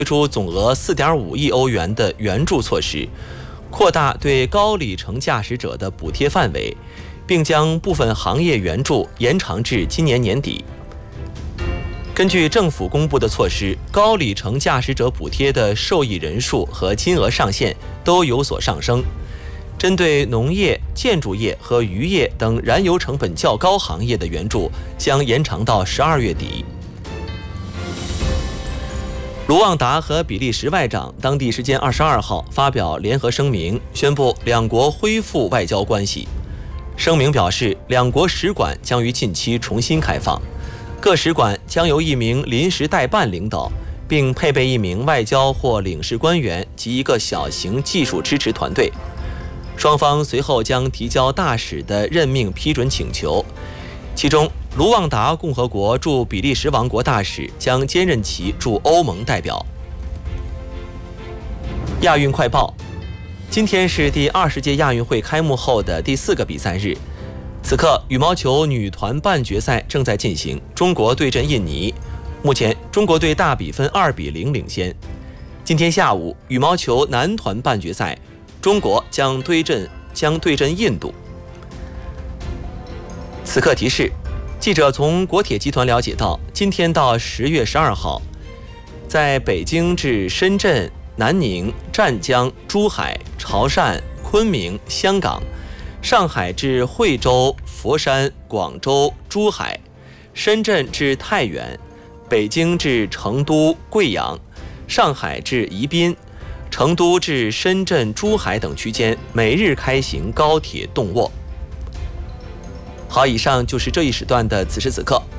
推出总额4.5亿欧元的援助措施，扩大对高里程驾驶者的补贴范围，并将部分行业援助延长至今年年底。根据政府公布的措施，高里程驾驶者补贴的受益人数和金额上限都有所上升。针对农业、建筑业和渔业等燃油成本较高行业的援助将延长到12月底。卢旺达和比利时外长当地时间22号发表联合声明，宣布两国恢复外交关系。声明表示，两国使馆将于近期重新开放，各使馆将由一名临时代办领导，并配备一名外交或领事官员及一个小型技术支持团队。双方随后将提交大使的任命批准请求，其中卢旺达共和国驻比利时王国大使将兼任其驻欧盟代表。亚运快报，今天是第20届亚运会开幕后的第4个比赛日。此刻，羽毛球女团半决赛正在进行，中国对阵印尼。目前，中国队大比分2-0领先。今天下午，羽毛球男团半决赛，中国将对阵印度。此刻提示，记者从国铁集团了解到，今天到10月12号，在北京至深圳、南宁、湛江、珠海、潮汕、昆明、香港，上海至惠州、佛山、广州、珠海，深圳至太原，北京至成都、贵阳，上海至宜宾，成都至深圳、珠海等区间每日开行高铁动卧。好，以上就是这一时段的此时此刻。